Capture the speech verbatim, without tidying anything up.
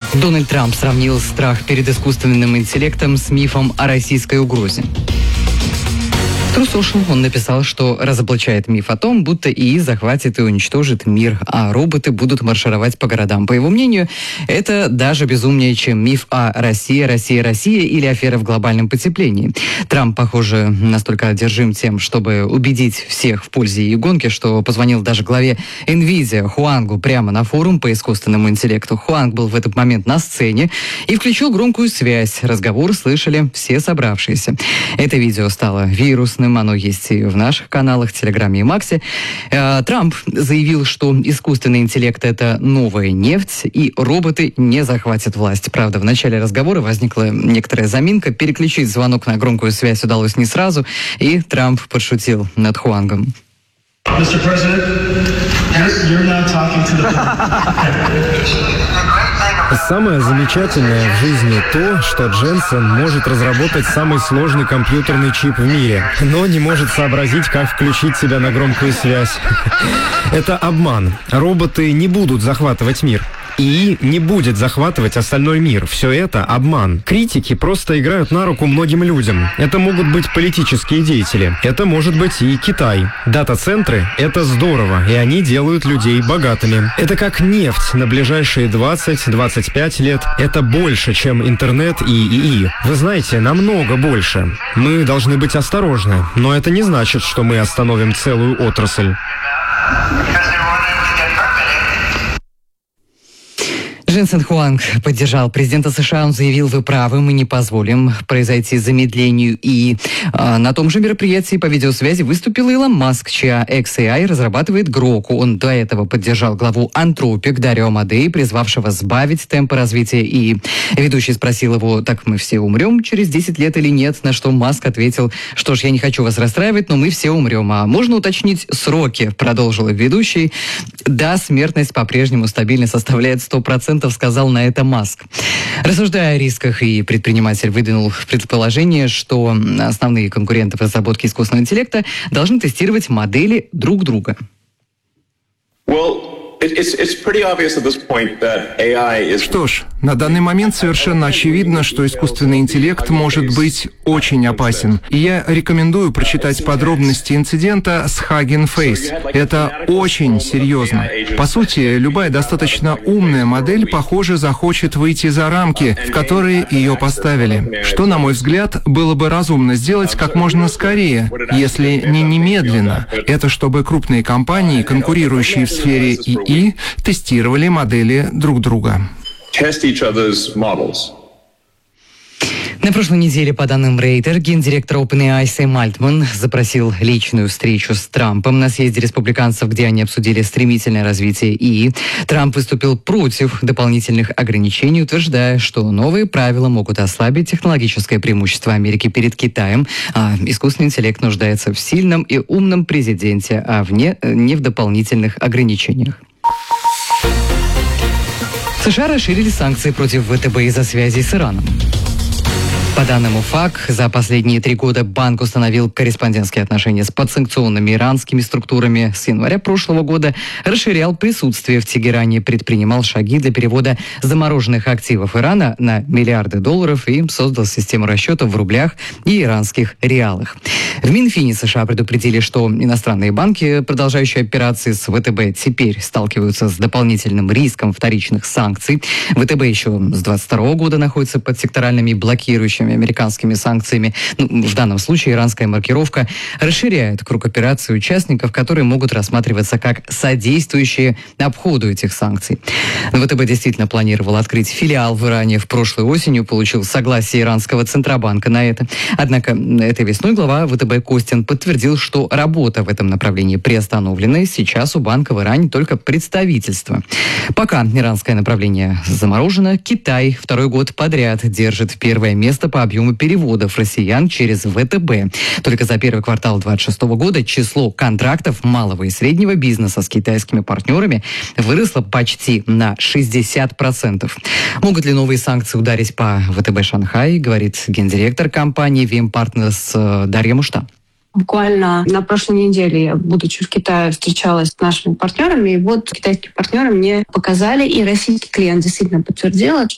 Дональд Трамп сравнил страх перед искусственным интеллектом с мифом о российской угрозе. В True Social он написал, что разоблачает миф о том, будто ИИ захватит и уничтожит мир, а роботы будут маршировать по городам. По его мнению, это даже безумнее, чем миф о России, Россия, Россия или афера в глобальном потеплении. Трамп, похоже, настолько одержим тем, чтобы убедить всех в пользе ИИ гонки, что позвонил даже главе NVIDIA Хуангу прямо на форум по искусственному интеллекту. Хуанг был в этот момент на сцене и включил громкую связь. Разговор слышали все собравшиеся. Это видео стало вирусным. Оно есть и в наших каналах, Телеграме и Максе. Трамп заявил, что искусственный интеллект – это новая нефть, и роботы не захватят власть. Правда, в начале разговора возникла некоторая заминка. Переключить звонок на громкую связь удалось не сразу, и Трамп подшутил над Хуангом. мистер Президент, you're now talking to the... Самое замечательное в жизни то, что Дженсен может разработать самый сложный компьютерный чип в мире, но не может сообразить, как включить себя на громкую связь. Это обман. Роботы не будут захватывать мир. ИИ не будет захватывать остальной мир. Все это обман. Критики просто играют на руку многим людям. Это могут быть политические деятели. Это может быть и Китай. Дата-центры — это здорово, и они делают людей богатыми. Это как нефть на ближайшие двадцать-двадцать пять лет. Это больше, чем интернет и ИИ. Вы знаете, намного больше. Мы должны быть осторожны, но это не значит, что мы остановим целую отрасль. Дженсен Хуанг поддержал президента США. Он заявил: вы правы, мы не позволим произойти замедлению. И а, на том же мероприятии по видеосвязи выступил Илон Маск, чья икс эй ай разрабатывает Гроку. Он до этого поддержал главу Anthropic Дарио Амодеи, призвавшего сбавить темпы развития ИИ. Ведущий спросил его: так мы все умрем через десять лет или нет? На что Маск ответил: что ж, я не хочу вас расстраивать, но мы все умрем. А можно уточнить сроки? Продолжил ведущий. Да, смертность по-прежнему стабильно составляет сто процентов, сказал на это Маск. Рассуждая о рисках, и предприниматель выдвинул предположение, что основные конкуренты в разработке искусственного интеллекта должны тестировать модели друг друга. Что ж, на данный момент совершенно очевидно, что искусственный интеллект может быть очень опасен. И я рекомендую прочитать подробности инцидента с Hugging Face. Это очень серьезно. По сути, любая достаточно умная модель, похоже, захочет выйти за рамки, в которые ее поставили. Что, на мой взгляд, было бы разумно сделать как можно скорее, если не немедленно. Это чтобы крупные компании, конкурирующие в сфере ИИ, и тестировали модели друг друга. На прошлой неделе, по данным Рейтер, гендиректор OpenAI Сэм Альтман запросил личную встречу с Трампом на съезде республиканцев, где они обсудили стремительное развитие ИИ. Трамп выступил против дополнительных ограничений, утверждая, что новые правила могут ослабить технологическое преимущество Америки перед Китаем, а искусственный интеллект нуждается в сильном и умном президенте, а вне, не в дополнительных ограничениях. США расширили санкции против ВТБ из-за связи с Ираном. По данным УФАК, за последние три года банк установил корреспондентские отношения с подсанкционными иранскими структурами. С января прошлого года расширял присутствие в Тегеране, предпринимал шаги для перевода замороженных активов Ирана на миллиарды долларов и создал систему расчетов в рублях и иранских реалах. В Минфине США предупредили, что иностранные банки, продолжающие операции с ВТБ, теперь сталкиваются с дополнительным риском вторичных санкций. ВТБ еще с двадцать второго года находится под секторальными блокирующими американскими санкциями. Ну, в данном случае иранская маркировка расширяет круг операций участников, которые могут рассматриваться как содействующие обходу этих санкций. ВТБ действительно планировал открыть филиал в Иране в прошлой осенью, получил согласие иранского Центробанка на это. Однако этой весной глава ВТБ Костин подтвердил, что работа в этом направлении приостановлена. Сейчас у банка в Иране только представительство. Пока иранское направление заморожено, Китай второй год подряд держит первое место по объему переводов россиян через ВТБ. Только за первый квартал две тысячи двадцать шестого года число контрактов малого и среднего бизнеса с китайскими партнерами выросло почти на шестьдесят процентов. Могут ли новые санкции ударить по ВТБ Шанхай, говорит гендиректор компании ви эм Partners Дарья Мушта. Буквально на прошлой неделе я, будучи в Китае, встречалась с нашими партнерами, и вот китайские партнеры мне показали, и российский клиент действительно подтвердил,